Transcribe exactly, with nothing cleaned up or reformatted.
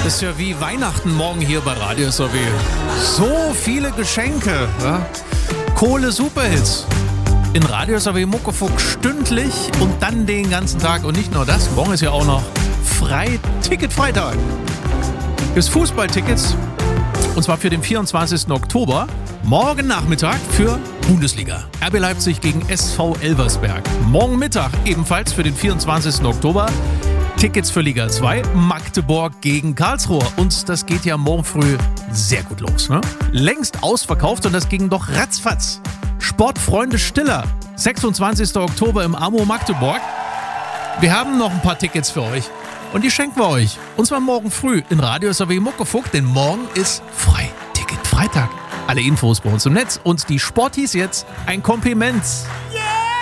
Ist ja wie Weihnachten morgen hier bei Radio S R W. So viele Geschenke. Ja? Kohle Superhits. In Radio S R W Muckefuck stündlich und dann den ganzen Tag. Und nicht nur das, morgen ist ja auch noch frei Ticketfreitag. Gibt's Fußballtickets. Und zwar für den vierundzwanzigsten Oktober. Morgen Nachmittag für Bundesliga. R B Leipzig gegen S V Elversberg. Morgen Mittag ebenfalls für den vierundzwanzigsten Oktober. Tickets für Liga zwei, Magdeburg gegen Karlsruhe. Und das geht ja morgen früh sehr gut los, ne? Längst ausverkauft und das ging doch ratzfatz. Sportfreunde Stiller, sechsundzwanzigsten Oktober im Amo Magdeburg. Wir haben noch ein paar Tickets für euch und die schenken wir euch. Und zwar morgen früh in Radio S R W Muckefuck, denn morgen ist frei Ticket Freitag. Alle Infos bei uns im Netz und die Sportis jetzt ein Kompliment.